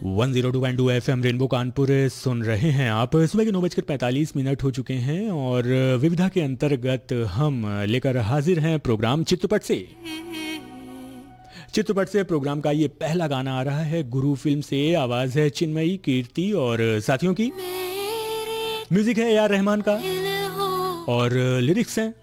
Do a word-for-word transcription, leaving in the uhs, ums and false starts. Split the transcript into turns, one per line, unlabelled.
One zero two point two F M rainbow Kanpur सुन रहे हैं आप। सुबह के नौ बजकर पैंतालीस मिनट हो चुके हैं और विविधा के अंतर्गत हम लेकर हाजिर हैं प्रोग्राम चित्रपट से। चित्रपट से प्रोग्राम का ये पहला गाना आ रहा है गुरु फिल्म से। आवाज है चिन्मयी, कीर्ति और साथियों की। म्यूजिक है ए आर रहमान का और लिरिक्स हैं